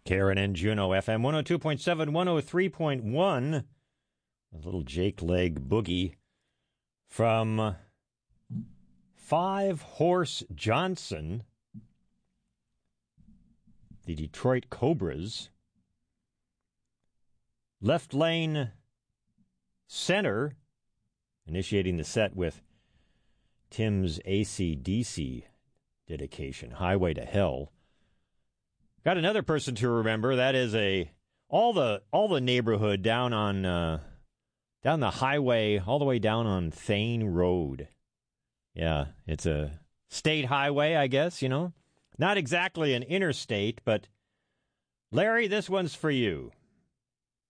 Karen and Juno FM 102.7, 103.1. A little Jake Leg boogie from Five Horse Johnson, the Detroit Cobras. Left lane center, initiating the set with Tim's AC/DC dedication, Highway to Hell. Got another person to remember. That is all the neighborhood down on down the highway, all the way down on Thane Road. Yeah, it's a state highway, I guess, you know. Not exactly an interstate, but Larry, this one's for you.